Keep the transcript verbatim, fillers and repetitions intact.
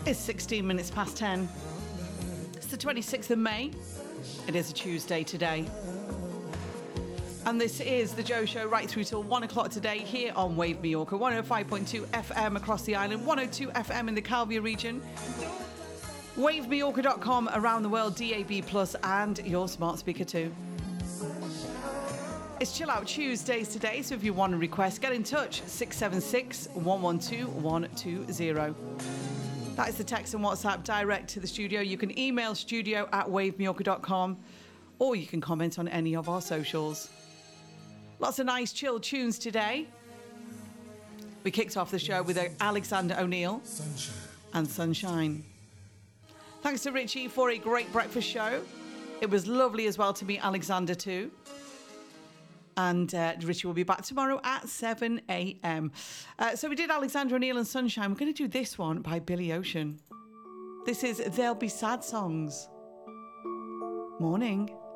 It's sixteen minutes past ten. It's the twenty-sixth of May. It is a Tuesday today. And this is the Joe Show right through till one o'clock today here on Wave Mallorca, one oh five point two F M across the island, one oh two F M in the Calvi region, wave mallorca dot com around the world, D A B plus, and your smart speaker too. It's Chill Out Tuesdays today, so if you want to request, get in touch, six seven six, one one two, one two zero. That is the text and WhatsApp direct to the studio. You can email studio at wave mallorca dot com, or you can comment on any of our socials. Lots of nice chill tunes today. We kicked off the show with Alexander O'Neal Sunshine. and Sunshine. Thanks to Richie for a great breakfast show. It was lovely as well to meet Alexander too. And uh, Richie will be back tomorrow at seven a.m. Uh, so we did Alexander O'Neal and Sunshine. We're going to do this one by Billy Ocean. This is There'll Be Sad Songs. Morning.